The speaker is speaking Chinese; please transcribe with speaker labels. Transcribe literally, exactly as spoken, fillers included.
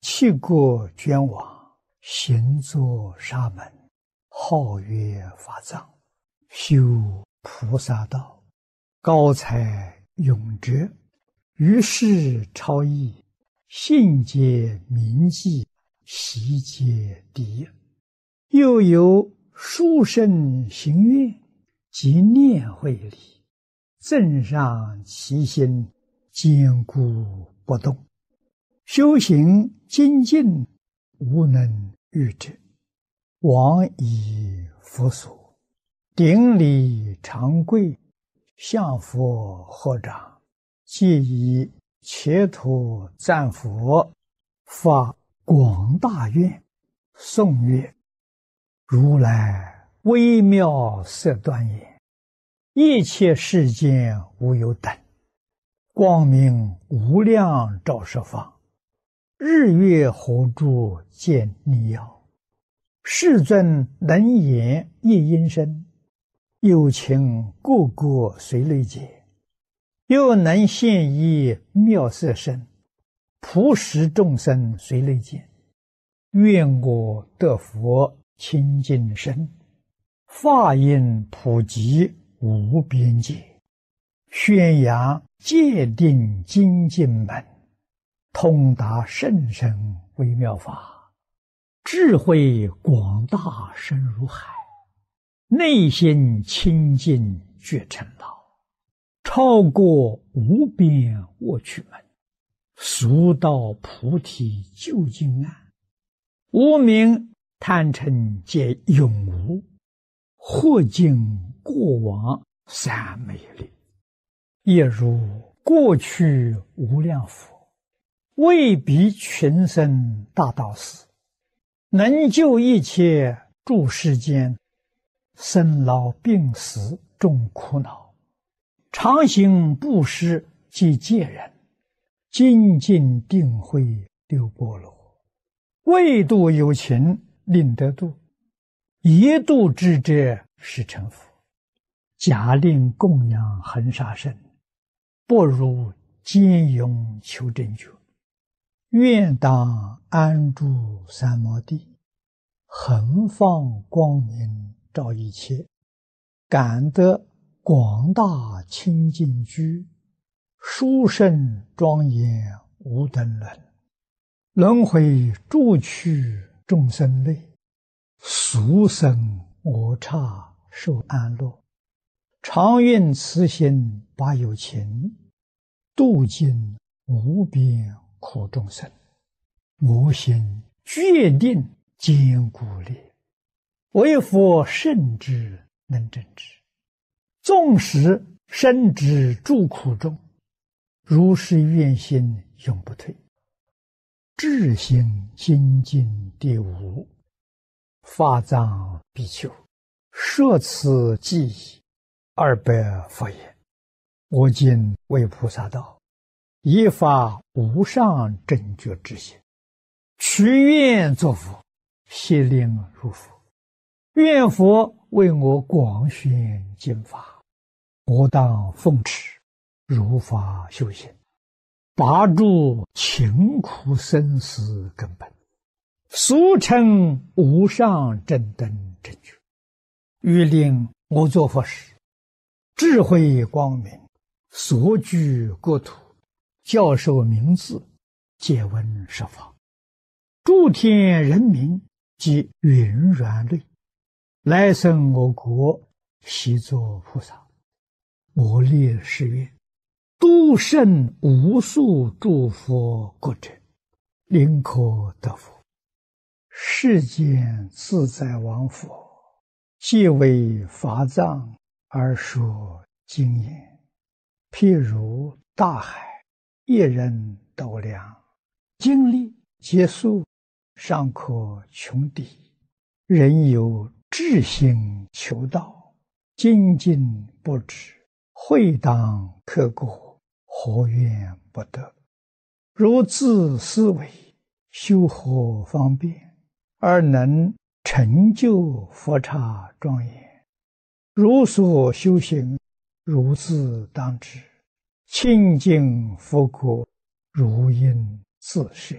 Speaker 1: 弃国捐往，行作沙门，号曰法藏，修菩萨道，高才永哲，于世超逸，信解明记，习皆第一。又有殊胜行愿及念慧理，正上其心，坚固不动。修行精进，无能御之。往以佛所，顶礼长跪，向佛合掌，皆以切土赞佛，发广大愿，颂曰：如来微妙色端严，一切世间无有等，光明无量照十方，日月火柱见逆耀，世尊能言一音声，有情个个随类解，又能现一妙色身，普使众生随类见。愿我得佛清净身，法音普及无边界，宣扬戒定精进门，通达甚深微妙法，智慧广大深如海，内心清净觉成老，超过无边卧趣门，速到菩提究竟岸。无明贪嗔皆永无，或尽过往三昧力，也如过去无量佛，为彼群生大道士，能救一切诸世间，生老病死众苦恼，常行布施及戒人，精进定慧六波罗，为度有情令得度，一度之者是成佛。假令供养恒沙身，不如坚勇求真觉。愿当安住三摩地，恒放光明照一切，感得广大清净居，殊胜庄严无等伦。轮回诸趣众生类，俗生我刹受安乐。常愿慈心把有情，度尽无边苦众生。我心决定坚固力，为佛圣之能正之。纵使身之诸苦中，如是愿心永不退。智行精进第五，法藏比丘，摄此记忆二百佛言：我今为菩萨道，以发无上正觉之心，许愿作佛，悉令如佛。愿佛为我广宣经法，我当奉持，如法修行，拔除勤苦生死根本，俗称无上正等正觉。欲令我作佛时，智慧光明，所居国土，教授名字，皆闻十方，诸天人民及云软类，来生我国，悉作菩萨。我立誓愿，度胜无数诸佛国者，临可得佛。世间自在王佛，皆为法藏而说经言，譬如大海，一人斗量，经历结束，尚可穷底。人有志心求道，精进不止，会当刻过，何怨不得？如自思维，修何方便，而能成就佛刹庄严？如所修行，如自当知，清净佛国，如应自摄。